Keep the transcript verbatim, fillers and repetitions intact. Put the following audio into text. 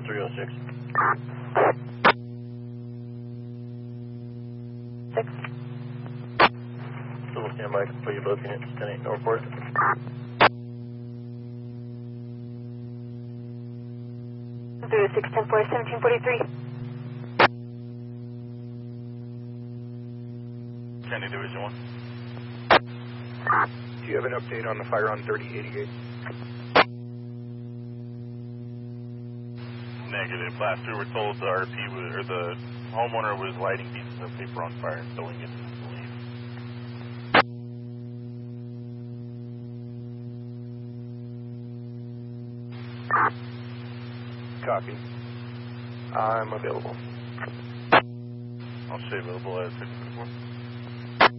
one three oh six. Six. Still stand by, put you both units, ten eight Northport. Through six ten four seventeen forty-three. Sandy Division one. Do you have an update on the fire on thirty eighty-eight? Negative. Last we were told the R P was, or the homeowner was lighting pieces of paper on fire and throwing it into the leaf. Copy. I'm available. I'll stay available at six before.